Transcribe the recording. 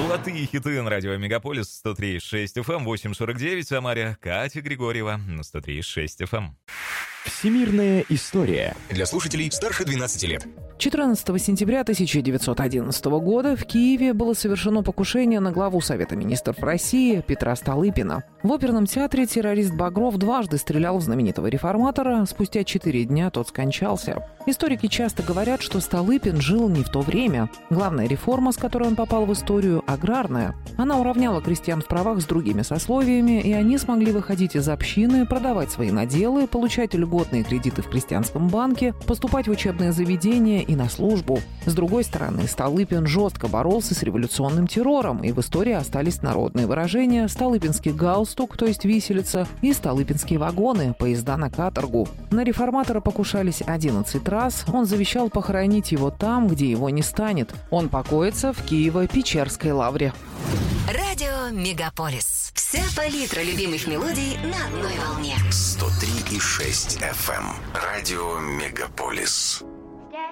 Золотые хиты на радио Мегаполис 103.6 FM, 8.49 в Самаре. Катя Григорьева на 103.6 FM. Всемирная история. Для слушателей старше 12 лет. 14 сентября 1911 года в Киеве было совершено покушение на главу Совета министров России Петра Столыпина. В оперном театре террорист Багров дважды стрелял в знаменитого реформатора. Спустя 4 дня тот скончался. Историки часто говорят, что Столыпин жил не в то время. Главная реформа, с которой он попал в историю, аграрная. Она уравняла крестьян в правах с другими сословиями, и они смогли выходить из общины, продавать свои наделы, получать льготные кредиты в крестьянском банке, поступать в учебные заведения и на службу. С другой стороны, Столыпин жестко боролся с революционным террором, и в истории остались народные выражения «столыпинский галстук», то есть виселица, и «столыпинские вагоны», поезда на каторгу. На реформатора покушались 11 раз. Он завещал похоронить его там, где его не станет. Он покоится в Киево-Печерской лавре. Радио Мегаполис. Вся палитра любимых мелодий на одной волне. 103,6 FM. Радио Мегаполис.